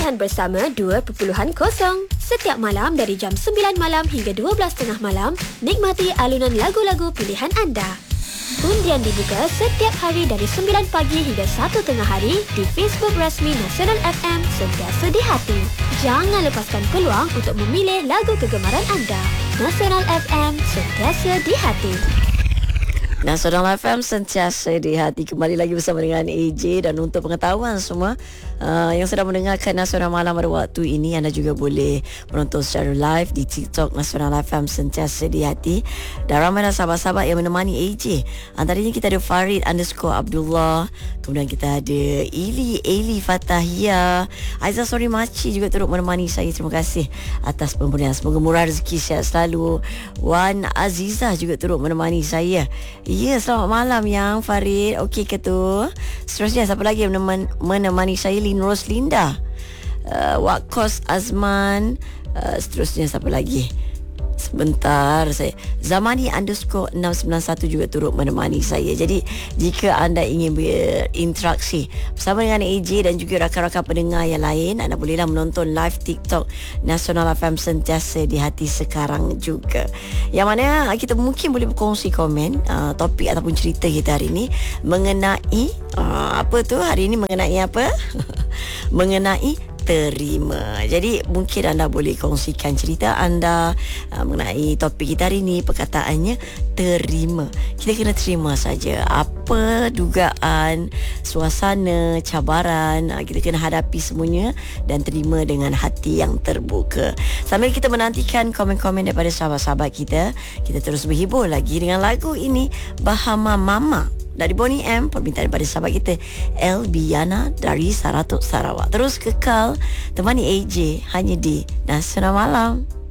Pilihan Bersama 2.0. Setiap malam dari jam 9 malam hingga 12.30 malam, nikmati alunan lagu-lagu pilihan anda. Undian dibuka setiap hari dari 9 pagi hingga 1 tengah hari di Facebook rasmi Nasional FM Sentiasa di Hati. Jangan lepaskan peluang untuk memilih lagu kegemaran anda. Nasional FM Sentiasa di Hati. Nasional FM Sentiasa di Hati, kembali lagi bersama dengan AJ. Dan untuk pengetahuan semua yang sedang mendengarkan Nasional Malam pada waktu ini, anda juga boleh menonton secara live di TikTok Nasional FM Sentiasa di Hati. Dan ramai sahabat-sahabat yang menemani AJ. Antaranya kita ada Farid _Abdullah, kemudian kita ada Ili Fatahia, Aizah Sori Maci juga turut menemani saya. Terima kasih atas pemberian, semoga murah rezeki, sihat selalu. Wan Azizah juga turut menemani saya. Ya, selamat malam yang Farid. Okey ke tu? Seterusnya siapa lagi yang menemani saya? Lin Roslinda, Wakos Azman. Seterusnya siapa lagi? Sebentar, saya Zamani _691 juga turut menemani saya. Jadi jika anda ingin berinteraksi bersama dengan AJ dan juga rakan-rakan pendengar yang lain, anda bolehlah menonton live TikTok Nasional FM Sentiasa di Hati sekarang juga, yang mana kita mungkin boleh berkongsi komen topik ataupun cerita kita hari ini mengenai apa tu hari ini, mengenai apa? Mengenai terima. Jadi mungkin anda boleh kongsikan cerita anda mengenai topik kita hari ini. Perkataannya terima. Kita kena terima saja apa dugaan, suasana, cabaran, kita kena hadapi semuanya dan terima dengan hati yang terbuka. Sambil kita menantikan komen-komen daripada sahabat-sahabat kita, kita terus berhibur lagi dengan lagu ini, Bahama Mama dari Bonnie M, permintaan daripada sahabat kita Elbiana dari Saratok, Sarawak. Terus kekal temani AJ hanya di Nasional Malam.